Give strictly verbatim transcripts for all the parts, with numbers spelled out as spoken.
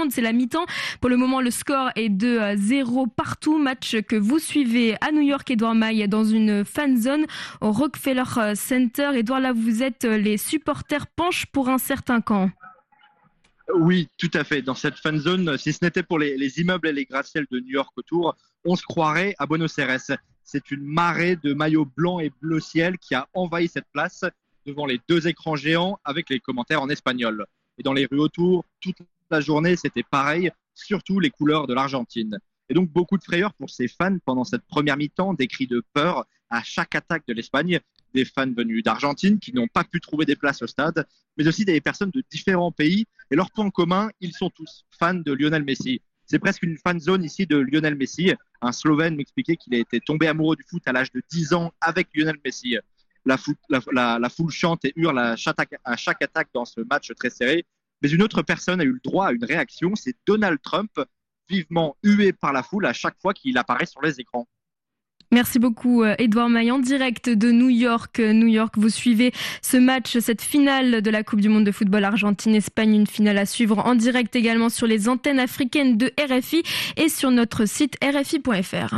Monde. C'est la mi-temps. Pour le moment, le score est de zéro partout. Match que vous suivez à New York, Edouard Maille, dans une fan zone au Rockefeller Center. Edouard, là, vous êtes les supporters penchent pour un certain camp. Oui, tout à fait. Dans cette fan zone, si ce n'était pour les, les immeubles et les gratte-ciels de New York autour, on se croirait à Buenos Aires. C'est une marée de maillots blancs et bleu ciel qui a envahi cette place devant les deux écrans géants avec les commentaires en espagnol. Et dans les rues autour, toute la journée, c'était pareil, surtout les couleurs de l'Argentine. Et donc beaucoup de frayeur pour ces fans pendant cette première mi-temps, des cris de peur à chaque attaque de l'Espagne, des fans venus d'Argentine qui n'ont pas pu trouver des places au stade, mais aussi des personnes de différents pays. Et leur point commun, ils sont tous fans de Lionel Messi. C'est presque une fan zone ici de Lionel Messi. Un Slovène m'expliquait qu'il a été tombé amoureux du foot à l'âge de dix ans avec Lionel Messi. La, foot, la, la, la foule chante et hurle à chaque, à chaque attaque dans ce match très serré. Mais une autre personne a eu le droit à une réaction, c'est Donald Trump, vivement hué par la foule à chaque fois qu'il apparaît sur les écrans. Merci beaucoup Edouard Maille, en direct de New York. New York, vous suivez ce match, cette finale de la Coupe du Monde de football Argentine-Espagne, une finale à suivre en direct également sur les antennes africaines de R F I et sur notre site r f i point f r.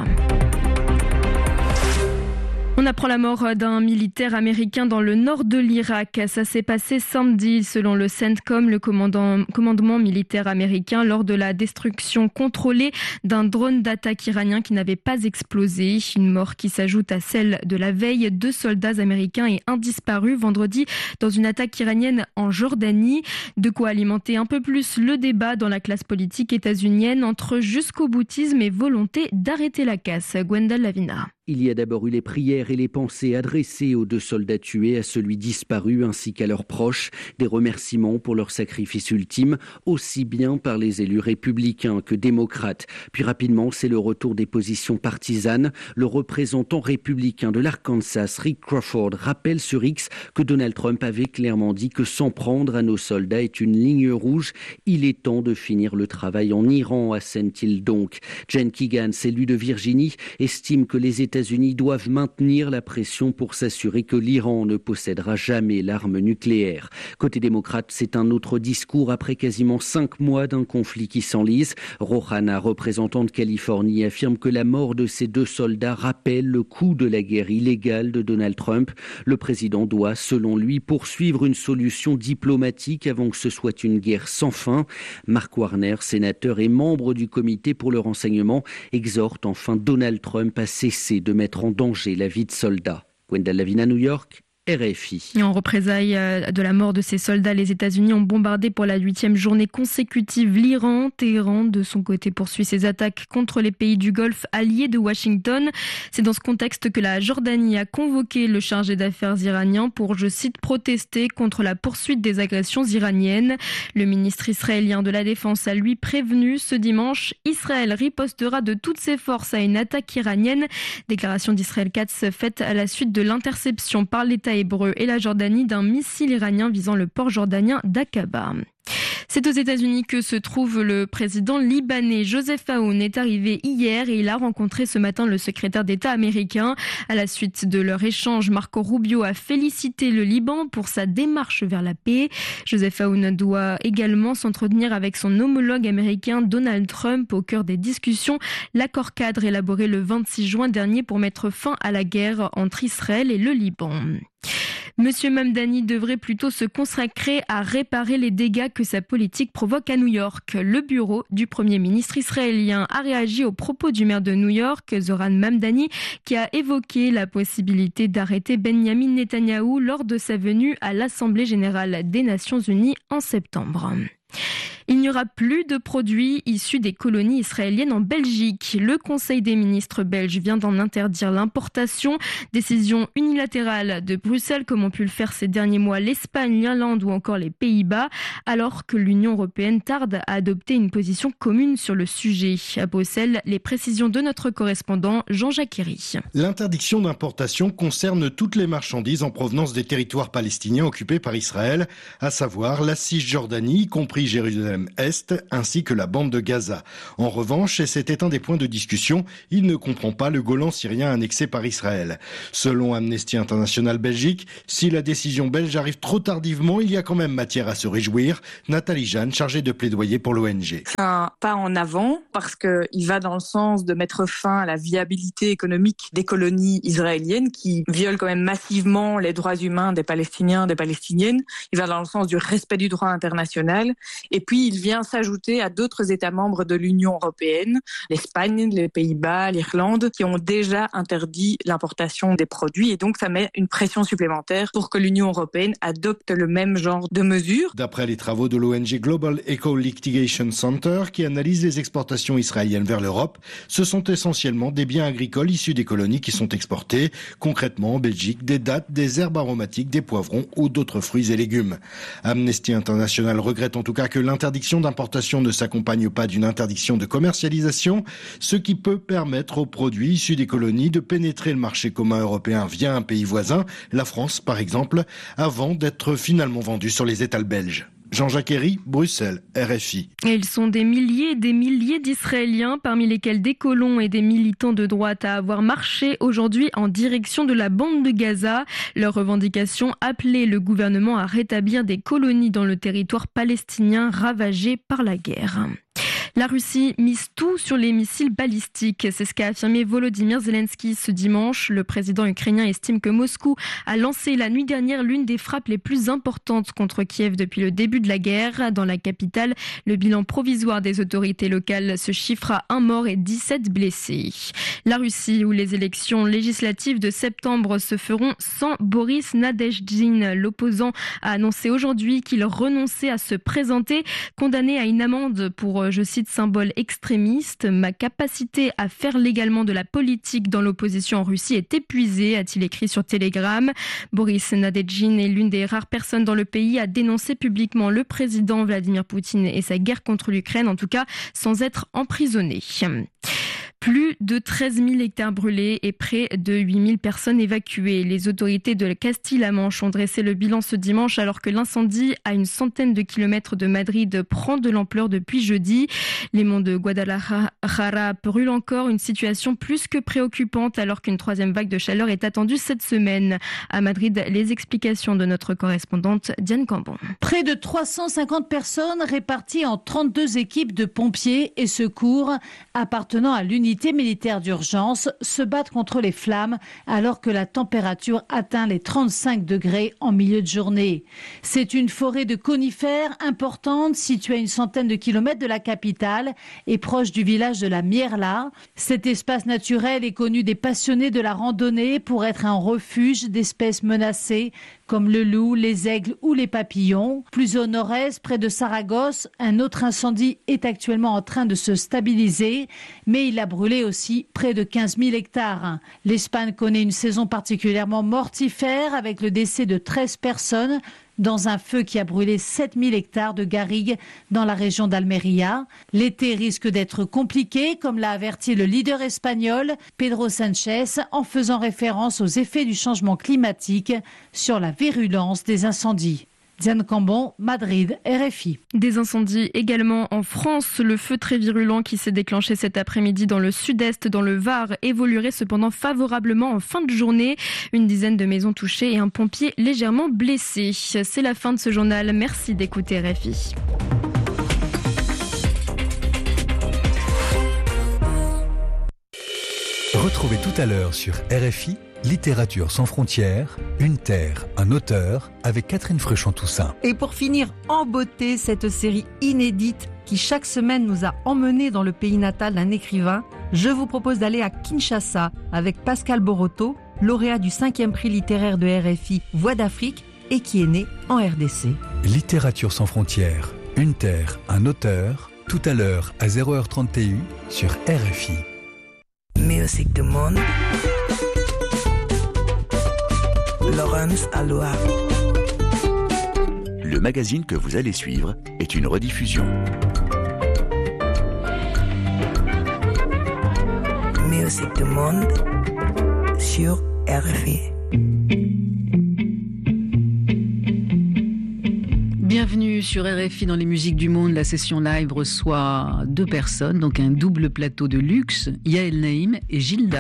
On apprend la mort d'un militaire américain dans le nord de l'Irak. Ça s'est passé samedi, selon le CENTCOM, le commandant, commandement militaire américain, lors de la destruction contrôlée d'un drone d'attaque iranien qui n'avait pas explosé. Une mort qui s'ajoute à celle de la veille. Deux soldats américains et un disparu vendredi dans une attaque iranienne en Jordanie. De quoi alimenter un peu plus le débat dans la classe politique états-unienne entre jusqu'au boutisme et volonté d'arrêter la casse. Gwendal Lavina. Il y a d'abord eu les prières et les pensées adressées aux deux soldats tués, à celui disparu ainsi qu'à leurs proches. Des remerciements pour leur sacrifice ultime, aussi bien par les élus républicains que démocrates. Puis rapidement, c'est le retour des positions partisanes. Le représentant républicain de l'Arkansas, Rick Crawford, rappelle sur X que Donald Trump avait clairement dit que s'en prendre à nos soldats est une ligne rouge. Il est temps de finir le travail en Iran, assène-t-il donc. Jen Keegan, élu de Virginie, estime que les États Les États-Unis doivent maintenir la pression pour s'assurer que l'Iran ne possédera jamais l'arme nucléaire. Côté démocrate, c'est un autre discours après quasiment cinq mois d'un conflit qui s'enlise. Rohanna, représentant de Californie, affirme que la mort de ces deux soldats rappelle le coût de la guerre illégale de Donald Trump. Le président doit, selon lui, poursuivre une solution diplomatique avant que ce soit une guerre sans fin. Mark Warner, sénateur et membre du comité pour le renseignement, exhorte enfin Donald Trump à cesser de mettre en danger la vie de soldats. Gwendal Lavina, New York, R F I. Et en représailles de la mort de ces soldats, les États-Unis ont bombardé pour la huitième journée consécutive l'Iran. Téhéran, de son côté, poursuit ses attaques contre les pays du Golfe alliés de Washington. C'est dans ce contexte que la Jordanie a convoqué le chargé d'affaires iranien pour, je cite, protester contre la poursuite des agressions iraniennes. Le ministre israélien de la Défense a lui prévenu ce dimanche, Israël ripostera de toutes ses forces à une attaque iranienne. Déclaration d'Israël Katz faite à la suite de l'interception par l'État hébreu et la Jordanie d'un missile iranien visant le port jordanien d'Aqaba. C'est aux États-Unis que se trouve le président libanais. Joseph Aoun est arrivé hier et il a rencontré ce matin le secrétaire d'État américain. À la suite de leur échange, Marco Rubio a félicité le Liban pour sa démarche vers la paix. Joseph Aoun doit également s'entretenir avec son homologue américain Donald Trump au cœur des discussions. L'accord cadre élaboré le vingt-six juin dernier pour mettre fin à la guerre entre Israël et le Liban. Monsieur Mamdani devrait plutôt se consacrer à réparer les dégâts que sa politique provoque à New York. Le bureau du Premier ministre israélien a réagi aux propos du maire de New York, Zoran Mamdani, qui a évoqué la possibilité d'arrêter Benjamin Netanyahou lors de sa venue à l'Assemblée générale des Nations unies en septembre. Il n'y aura plus de produits issus des colonies israéliennes en Belgique. Le Conseil des ministres belges vient d'en interdire l'importation. Décision unilatérale de Bruxelles, comme ont pu le faire ces derniers mois l'Espagne, l'Irlande ou encore les Pays-Bas, alors que l'Union européenne tarde à adopter une position commune sur le sujet. À Bruxelles, les précisions de notre correspondant Jean-Jacques Herry. L'interdiction d'importation concerne toutes les marchandises en provenance des territoires palestiniens occupés par Israël, à savoir la Cisjordanie, y compris Jérusalem Jérusalem-Est ainsi que la bande de Gaza. En revanche, et c'était un des points de discussion, il ne comprend pas le Golan syrien annexé par Israël. Selon Amnesty International Belgique, si la décision belge arrive trop tardivement, il y a quand même matière à se réjouir. Nathalie Jeanne, chargée de plaidoyer pour l'O N G. C'est un pas en avant parce qu'il va dans le sens de mettre fin à la viabilité économique des colonies israéliennes qui violent quand même massivement les droits humains des Palestiniens, des Palestiniennes. Il va dans le sens du respect du droit international. Et puis, il vient s'ajouter à d'autres États membres de l'Union européenne, l'Espagne, les Pays-Bas, l'Irlande, qui ont déjà interdit l'importation des produits. Et donc, ça met une pression supplémentaire pour que l'Union européenne adopte le même genre de mesures. D'après les travaux de l'O N G Global Eco Litigation Center, qui analyse les exportations israéliennes vers l'Europe, ce sont essentiellement des biens agricoles issus des colonies qui sont exportés. Concrètement, en Belgique, des dattes, des herbes aromatiques, des poivrons ou d'autres fruits et légumes. Amnesty International regrette en tout cas que l'interdiction d'importation ne s'accompagne pas d'une interdiction de commercialisation, ce qui peut permettre aux produits issus des colonies de pénétrer le marché commun européen via un pays voisin, la France par exemple, avant d'être finalement vendus sur les étals belges. Jean-Jacques Herry, Bruxelles, R F I. Et ils sont des milliers et des milliers d'Israéliens, parmi lesquels des colons et des militants de droite, à avoir marché aujourd'hui en direction de la bande de Gaza. Leur revendication appelait le gouvernement à rétablir des colonies dans le territoire palestinien ravagé par la guerre. La Russie mise tout sur les missiles balistiques. C'est ce qu'a affirmé Volodymyr Zelensky ce dimanche. Le président ukrainien estime que Moscou a lancé la nuit dernière l'une des frappes les plus importantes contre Kiev depuis le début de la guerre. Dans la capitale, le bilan provisoire des autorités locales se chiffre à un mort et dix-sept blessés. La Russie, où les élections législatives de septembre se feront sans Boris Nadezhdin. L'opposant a annoncé aujourd'hui qu'il renonçait à se présenter, condamné à une amende pour, je cite, symbole extrémiste. Ma capacité à faire légalement de la politique dans l'opposition en Russie est épuisée, a-t-il écrit sur Telegram. Boris Nadezhdin est l'une des rares personnes dans le pays à dénoncer publiquement le président Vladimir Poutine et sa guerre contre l'Ukraine, en tout cas sans être emprisonné. Plus de treize mille hectares brûlés et près de huit mille personnes évacuées. Les autorités de Castille-La Manche ont dressé le bilan ce dimanche alors que l'incendie à une centaine de kilomètres de Madrid prend de l'ampleur depuis jeudi. Les monts de Guadalajara brûlent encore, une situation plus que préoccupante alors qu'une troisième vague de chaleur est attendue cette semaine. À Madrid, les explications de notre correspondante Diane Cambon. Près de trois cent cinquante personnes réparties en trente-deux équipes de pompiers et secours appartenant à l'unité militaire d'urgence se battent contre les flammes alors que la température atteint les trente-cinq degrés en milieu de journée. C'est une forêt de conifères importante située à une centaine de kilomètres de la capitale et proche du village de la Mierla. Cet espace naturel est connu des passionnés de la randonnée pour être un refuge d'espèces menacées comme le loup, les aigles ou les papillons. Plus au nord-est, près de Saragosse, un autre incendie est actuellement en train de se stabiliser, mais il a brûlé aussi près de quinze mille hectares. L'Espagne connaît une saison particulièrement mortifère avec le décès de treize personnes dans un feu qui a brûlé sept mille hectares de garrigues dans la région d'Almeria. L'été risque d'être compliqué, comme l'a averti le leader espagnol Pedro Sánchez, en faisant référence aux effets du changement climatique sur la virulence des incendies. Diane Cambon, Madrid, R F I. Des incendies également en France. Le feu très virulent qui s'est déclenché cet après-midi dans le sud-est, dans le Var, évoluerait cependant favorablement en fin de journée. Une dizaine de maisons touchées et un pompier légèrement blessé. C'est la fin de ce journal. Merci d'écouter R F I. Retrouvez tout à l'heure sur R F I Littérature sans frontières, une terre, un auteur, avec Catherine Fruchon-Toussaint. Et pour finir en beauté, cette série inédite qui chaque semaine nous a emmenés dans le pays natal d'un écrivain, je vous propose d'aller à Kinshasa avec Pascal Boroto, lauréat du cinquième prix littéraire de R F I Voix d'Afrique et qui est né en R D C. Littérature sans frontières, une terre, un auteur, tout à l'heure à zéro heure trente et un sur R F I. Musique du monde. Laurence Aloha. Le magazine que vous allez suivre est une rediffusion. Musique du monde sur R F I. Bienvenue sur R F I dans les musiques du monde. La session live reçoit deux personnes, donc un double plateau de luxe, Yael Naïm et Gilda.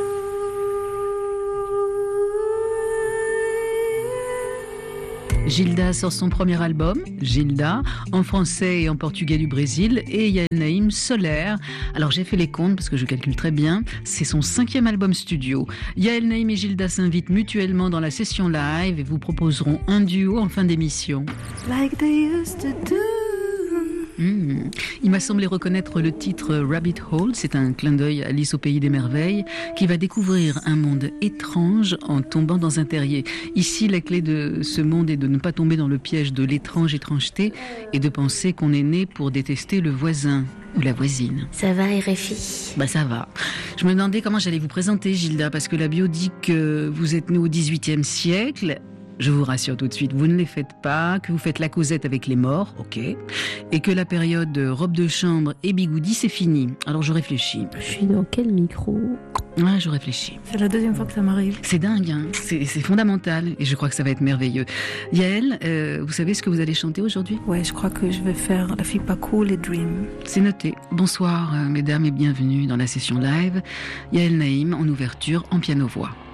Gilda sort son premier album, Gilda, en français et en portugais du Brésil, et Yael Naïm, Solaire. Alors j'ai fait les comptes parce que je calcule très bien, c'est son cinquième album studio. Yael Naïm et Gilda s'invitent mutuellement dans la session live et vous proposeront un duo en fin d'émission. Like they used to do. Mmh. Il m'a semblé reconnaître le titre Rabbit Hole, c'est un clin d'œil à Alice au pays des merveilles, qui va découvrir un monde étrange en tombant dans un terrier. Ici, la clé de ce monde est de ne pas tomber dans le piège de l'étrange étrangeté et de penser qu'on est né pour détester le voisin ou la voisine. Ça va, R F I? Bah ça va. Je me demandais comment j'allais vous présenter, Gilda, parce que la bio dit que vous êtes né au dix-huitième siècle. Je vous rassure tout de suite, vous ne les faites pas, que vous faites la causette avec les morts, ok, et que la période robe de chambre et bigoudi, c'est fini. Alors je réfléchis. Je suis dans quel micro? Ouais, je réfléchis. C'est la deuxième fois que ça m'arrive. C'est dingue, hein, c'est, c'est fondamental, et je crois que ça va être merveilleux. Yael, euh, vous savez ce que vous allez chanter aujourd'hui? Ouais, je crois que je vais faire La fille pas cool et Dream. C'est noté. Bonsoir, euh, mesdames, et bienvenue dans la session live. Yael Naïm en ouverture, en piano-voix.